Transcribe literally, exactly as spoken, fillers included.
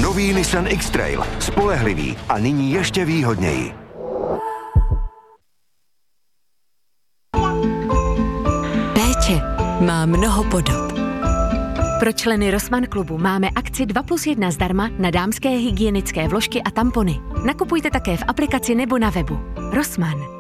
Nový Nissan X-Trail. Spolehlivý a nyní ještě výhodněji. Péče má mnoho podob. Pro členy Rossmann klubu máme akci dva plus jedna zdarma na dámské hygienické vložky a tampony. Nakupujte také v aplikaci nebo na webu. Rossmann.